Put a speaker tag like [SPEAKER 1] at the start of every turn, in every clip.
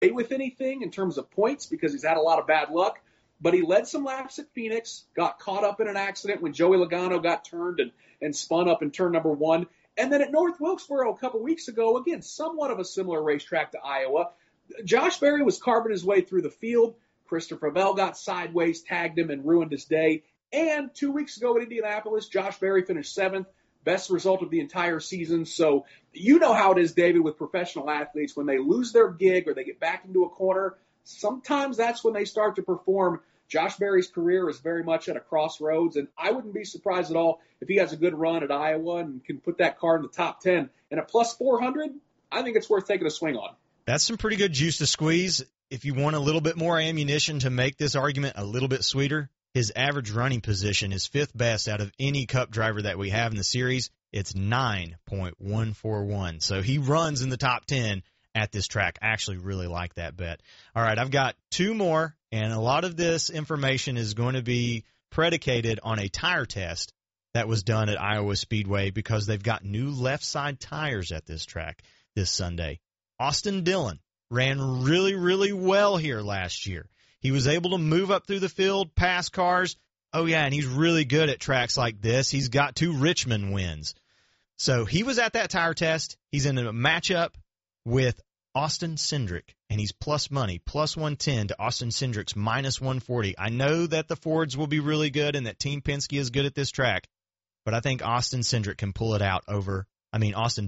[SPEAKER 1] with anything in terms of points because he's had a lot of bad luck. But he led some laps at Phoenix, got caught up in an accident when Joey Logano got turned and spun up in turn number 1. And then at North Wilkesboro a couple weeks ago, again, somewhat of a similar racetrack to Iowa, Josh Berry was carving his way through the field. Christopher Bell got sideways, tagged him, and ruined his day. And 2 weeks ago at Indianapolis, Josh Berry finished 7th, best result of the entire season. So you know how it is, David, with professional athletes. When they lose their gig or they get back into a corner, sometimes that's when they start to perform. Josh Berry's career is very much at a crossroads, and I wouldn't be surprised at all if he has a good run at Iowa and can put that car in the top 10. And at plus 400, I think it's worth taking a swing on.
[SPEAKER 2] That's some pretty good juice to squeeze. If you want a little bit more ammunition to make this argument a little bit sweeter, his average running position is 5th best out of any Cup driver that we have in the series. It's 9.141. So he runs in the top 10 at this track. I actually really like that bet. All right, I've got 2 more, and a lot of this information is going to be predicated on a tire test that was done at Iowa Speedway because they've got new left side tires at this track this Sunday. Austin Dillon ran really, really well here last year. He was able to move up through the field, pass cars. Oh, yeah, and he's really good at tracks like this. He's got 2 Richmond wins. So he was at that tire test. He's in a matchup with Austin Cindric, and he's plus money, plus 110 to Austin Cindric's minus 140. I know that the Fords will be really good and that Team Penske is good at this track, but I think Austin Dillon can pull it out over Austin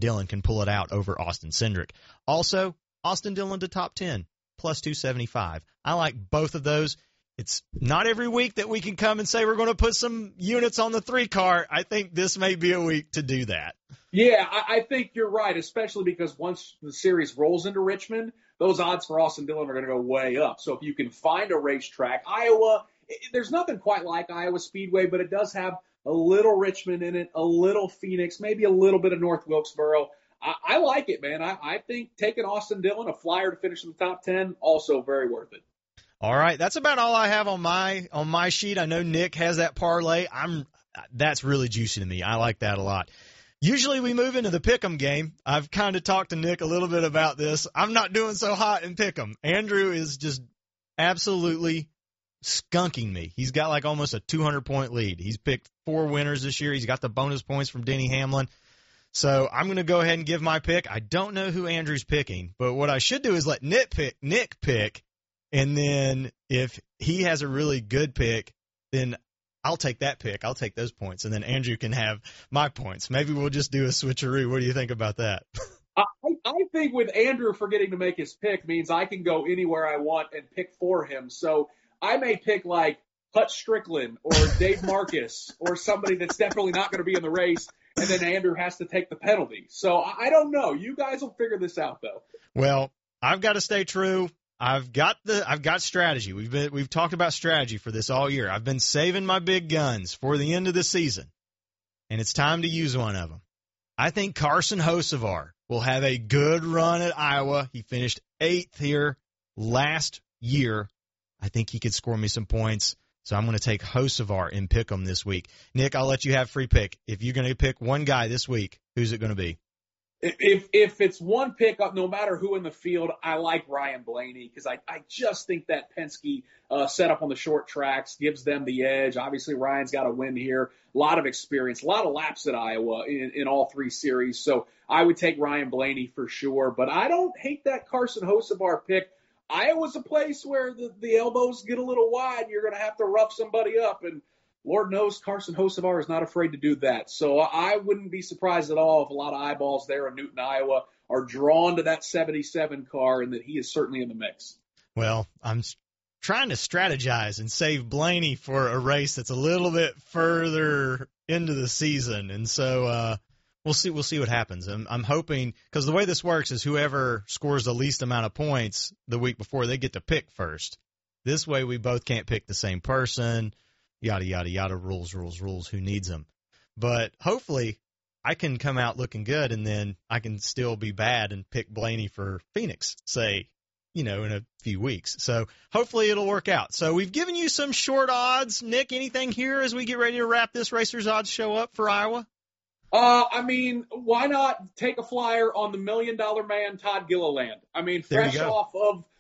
[SPEAKER 2] Cindric. Also, Austin Dillon to top 10, plus 275. I like both of those. It's not every week that we can come and say we're going to put some units on the 3 car. I think this may be a week to do that.
[SPEAKER 1] Yeah, I think you're right, especially because once the series rolls into Richmond, those odds for Austin Dillon are going to go way up. So if you can find a racetrack, Iowa, there's nothing quite like Iowa Speedway, but it does have a little Richmond in it, a little Phoenix, maybe a little bit of North Wilkesboro. I like it, man. I think taking Austin Dillon, a flyer to finish in the top 10, also very worth it.
[SPEAKER 2] All right, that's about all I have on my sheet. I know Nick has that parlay. That's really juicy to me. I like that a lot. Usually we move into the pick'em game. I've kind of talked to Nick a little bit about this. I'm not doing so hot in pick'em. Andrew is just absolutely skunking me. He's got like almost a 200-point lead. He's picked 4 winners this year. He's got the bonus points from Denny Hamlin. So I'm going to go ahead and give my pick. I don't know who Andrew's picking, but what I should do is let Nick pick, and then if he has a really good pick, then I'll take that pick. I'll take those points, and then Andrew can have my points. Maybe we'll just do a switcheroo. What do you think about that?
[SPEAKER 1] I think with Andrew forgetting to make his pick means I can go anywhere I want and pick for him. So I may pick like Hutch Strickland or Dave Marcus or somebody that's definitely not going to be in the race, and then Andrew has to take the penalty. So I don't know. You guys will figure this out, though.
[SPEAKER 2] Well, I've got to stay true. I've got strategy. We've talked about strategy for this all year. I've been saving my big guns for the end of the season, and it's time to use one of them. I think Carson Hocevar will have a good run at Iowa. He finished 8th here last year. I think he could score me some points, so I'm going to take Hocevar in pick'em this week. Nick, I'll let you have free pick. If you're going to pick one guy this week, who's it going to be?
[SPEAKER 1] If it's one pickup, no matter who in the field, I like Ryan Blaney because I just think that Penske setup on the short tracks gives them the edge. Obviously, Ryan's got a win here, a lot of experience, a lot of laps at Iowa in all 3 series. So I would take Ryan Blaney for sure. But I don't hate that Carson Hocevar pick. Iowa's a place where the elbows get a little wide. You're going to have to rough somebody up, and Lord knows Carson Hocevar is not afraid to do that. So I wouldn't be surprised at all if a lot of eyeballs there in Newton, Iowa are drawn to that 77 car and that he is certainly in the mix.
[SPEAKER 2] Well, I'm trying to strategize and save Blaney for a race that's a little bit further into the season. And so we'll see what happens. I'm hoping, because the way this works is whoever scores the least amount of points the week before, they get to pick first. This way we both can't pick the same person. Yada, yada, yada, rules, who needs them? But hopefully I can come out looking good, and then I can still be bad and pick Blaney for Phoenix, say, in a few weeks. So hopefully it'll work out. So we've given you some short odds. Nick, anything here as we get ready to wrap this Racer's Odds show up for Iowa?
[SPEAKER 1] Why not take a flyer on the $1 Million Man, Todd Gilliland? Fresh off of